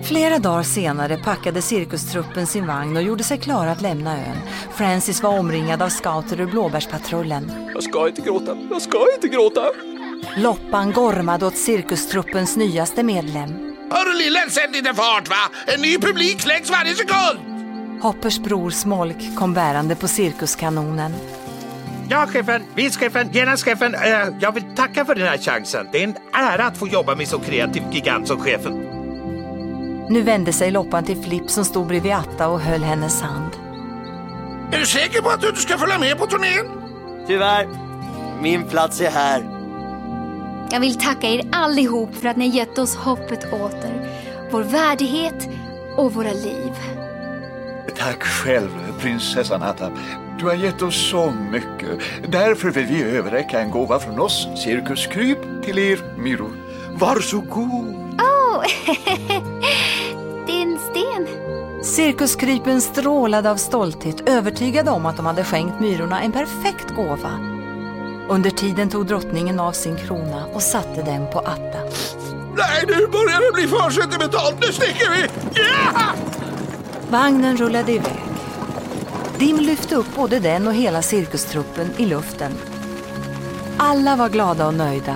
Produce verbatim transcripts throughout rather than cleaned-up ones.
Flera dagar senare packade cirkustruppen sin vagn och gjorde sig klara att lämna ön. Francis var omringad av scouter ur Blåbärspatrullen. Jag ska inte gråta, jag ska inte gråta. Loppan gormade åt cirkustruppens nyaste medlem. Hörru lillen, sätt lite fart va! En ny publik släcks varje sekund! Hoppers bror Smolk kom bärande på cirkuskanonen. Ja, chefen, vicechefen, genastchefen, eh, jag vill tacka för den här chansen. Det är en ära att få jobba med så kreativ gigant som chefen. Nu vände sig Loppan till Flipp som stod bredvid Atta och höll hennes hand. Är du säker på att du inte ska följa med på turnén? Tyvärr, min plats är här. Jag vill tacka er allihop för att ni gett oss hoppet åter. Vår värdighet och våra liv. Tack själv, prinsessan Atta. Du har gett oss så mycket. Därför vill vi överräcka en gåva från oss, cirkuskryp, till er myror. Varsågod. Åh, oh. Det är en sten. Cirkuskrypen strålade av stolthet, övertygade om att de hade skänkt myrorna en perfekt gåva. Under tiden tog drottningen av sin krona och satte den på Atta. Nej, nu börjar det bli för sentimentalt. Nu sticker vi! Yeah! Vagnen rullade iväg. Dim lyfte upp både den och hela cirkustruppen i luften. Alla var glada och nöjda.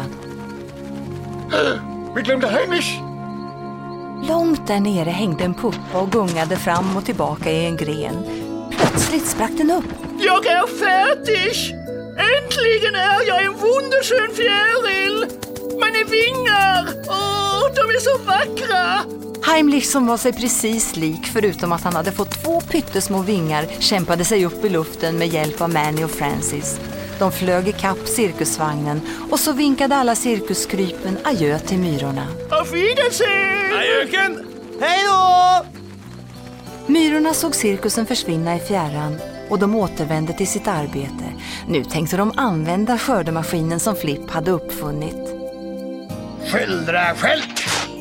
Vi glömde Heinrich. Långt där nere hängde en puppa och gungade fram och tillbaka i en gren. Plötsligt sprack den upp. Jag är färdig! Äntligen är jag en wunderschön fjäril! Mina vingar! Åh, de är så vackra! Heimlich, som var sig precis lik förutom att han hade fått två pyttesmå vingar, kämpade sig upp i luften med hjälp av Manny och Francis. De flög i kapp cirkusvagnen och så vinkade alla cirkuskrypen adjö till myrorna. Auf Wiedersehen! Adjöken! Hej då! Myrorna såg cirkusen försvinna i fjärran och de återvände till sitt arbete. Nu tänkte de använda skördemaskinen som Flipp hade uppfunnit. Skildra skält!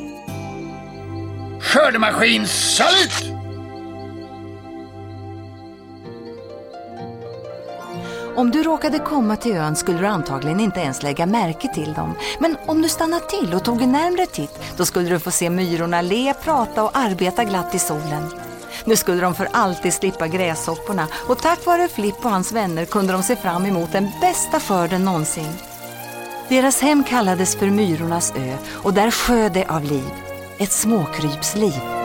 Skördemaskin salut! Om du råkade komma till ön skulle du antagligen inte ens lägga märke till dem. Men om du stannade till och tog en närmre titt, då skulle du få se myrorna le, prata och arbeta glatt i solen. Nu skulle de för alltid slippa gräshopporna och tack vare Flipp och hans vänner kunde de se fram emot den bästa skörden någonsin. Deras hem kallades för Myrornas ö och där sjöd det av liv. Ett småkrypsliv.